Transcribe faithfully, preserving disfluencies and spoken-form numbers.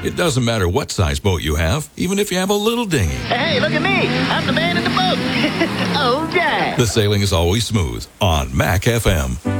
It doesn't matter what size boat you have, even if you have a little dinghy. Hey, look at me. I'm the man in the boat. All right. The sailing is always smooth on Mac F M.